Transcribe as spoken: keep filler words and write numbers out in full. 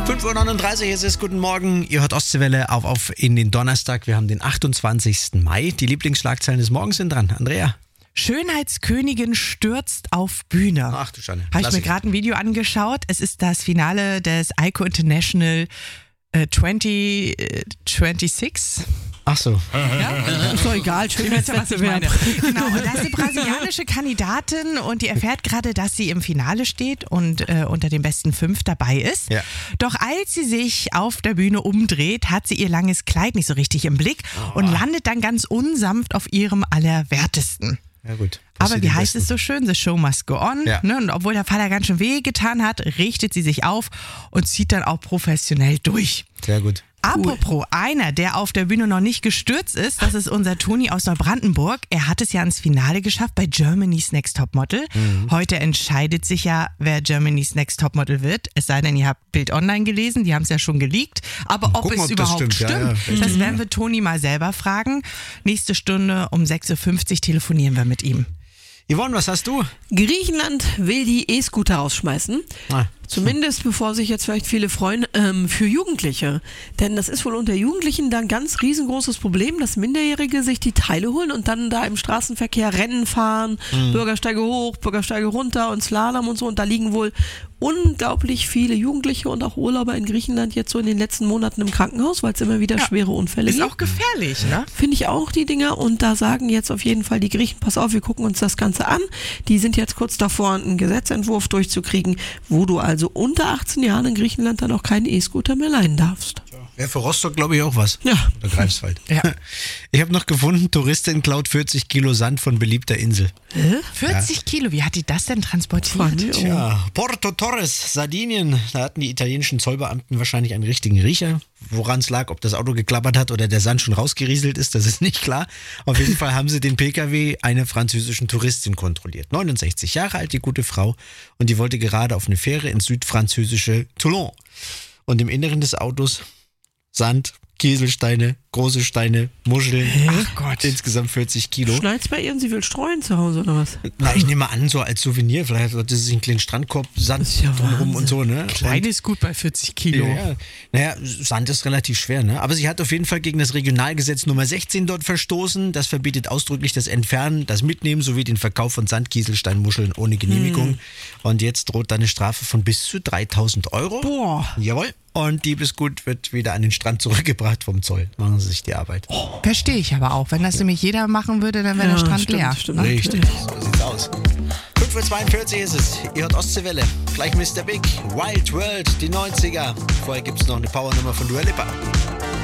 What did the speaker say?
fünf Uhr neununddreißig ist es, guten Morgen. Ihr hört Ostseewelle auf, auf in den Donnerstag. Wir haben den achtundzwanzigsten Mai. Die Lieblingsschlagzeilen des Morgens sind dran. Andrea. Schönheitskönigin stürzt auf Bühne. Ach du Schande. Habe ich mir gerade ein Video angeschaut. Es ist das Finale des Ico International äh, zwanzig sechsundzwanzig. Ach so. Ja? Ist doch egal, Schönheitswettbewerb. Genau, und da ist eine brasilianische Kandidatin und die erfährt gerade, dass sie im Finale steht und äh, unter den besten fünf dabei ist. Ja. Doch als sie sich auf der Bühne umdreht, hat sie ihr langes Kleid nicht so richtig im Blick Oh. und landet dann ganz unsanft auf ihrem Allerwertesten. Ja gut. Aber wie heißt es so schön? The show must go on. Ja. Ne? Und obwohl der Vater ganz schön weh getan hat, richtet sie sich auf und zieht dann auch professionell durch. Sehr gut. Apropos, einer, der auf der Bühne noch nicht gestürzt ist, das ist unser Toni aus Neubrandenburg. Er hat es ja ins Finale geschafft bei Germany's Next Topmodel. Mhm. Heute entscheidet sich ja, wer Germany's Next Topmodel wird. Es sei denn, ihr habt Bild Online gelesen, die haben es ja schon geleakt. Aber ob Gucken, es ob überhaupt das stimmt. stimmt, Ja, ja. das werden wir Toni mal selber fragen. Nächste Stunde um sechs Uhr fünfzig telefonieren wir mit ihm. Yvonne, was hast du? Griechenland will die E-Scooter rausschmeißen. Ah. Zumindest, bevor sich jetzt vielleicht viele freuen, ähm, für Jugendliche. Denn das ist wohl unter Jugendlichen da ein ganz riesengroßes Problem, dass Minderjährige sich die Teile holen und dann da im Straßenverkehr Rennen fahren, mhm. Bürgersteige hoch, Bürgersteige runter und Slalom und so. Und da liegen wohl unglaublich viele Jugendliche und auch Urlauber in Griechenland jetzt so in den letzten Monaten im Krankenhaus, weil es immer wieder Ja. schwere Unfälle Ist gibt. auch gefährlich, ne? Finde ich auch, die Dinger. Und da sagen jetzt auf jeden Fall die Griechen, pass auf, wir gucken uns das Ganze an. Die sind jetzt kurz davor, einen Gesetzentwurf durchzukriegen, wo du also unter achtzehn Jahren in Griechenland dann auch keinen E-Scooter mehr leihen darfst. Wäre für Rostock, glaube ich, auch was. Ja. Oder Greifswald. Ja. Ich habe noch gefunden, Touristin klaut vierzig Kilo Sand von beliebter Insel. Hä? vierzig Kilo, wie hat die das denn transportiert? Tja, Porto Torres, Sardinien. Da hatten die italienischen Zollbeamten wahrscheinlich einen richtigen Riecher. Woran es lag, ob das Auto geklappert hat oder der Sand schon rausgerieselt ist, das ist nicht klar. Auf jeden Fall haben sie den Pkw einer französischen Touristin kontrolliert. neunundsechzig Jahre alt, die gute Frau. Und die wollte gerade auf eine Fähre ins südfranzösische Toulon. Und im Inneren des Autos Sand, Kieselsteine, große Steine, Muscheln. Ach Gott. Insgesamt vierzig Kilo. Schneid's bei ihr und sie will streuen zu Hause oder was? Na, ich nehme an, so als Souvenir. Vielleicht hat sie sich einen kleinen Strandkorb, Sand Das ist ja drumherum und so, ne? Klein ist gut bei vierzig Kilo. Ja, ja. Naja, Sand ist relativ schwer, ne? Aber sie hat auf jeden Fall gegen das Regionalgesetz Nummer sechzehn dort verstoßen. Das verbietet ausdrücklich das Entfernen, das Mitnehmen sowie den Verkauf von Sand, Kieselstein, Muscheln ohne Genehmigung. Hm. Und jetzt droht da eine Strafe von bis zu dreitausend Euro. Boah. Jawohl. Und Diebesgut wird wieder an den Strand zurückgebracht vom Zoll. Machen Sie sich die Arbeit. Verstehe ich aber auch. Wenn das nämlich jeder machen würde, dann wäre Ja, der Strand stimmt, leer. stimmt. Richtig, so sieht's aus. fünf Uhr zweiundvierzig ist es. Ihr hört Ostseewelle. Gleich Mister Big. Wild World, die neunziger. Vorher gibt's noch eine Powernummer von Dua Lipa.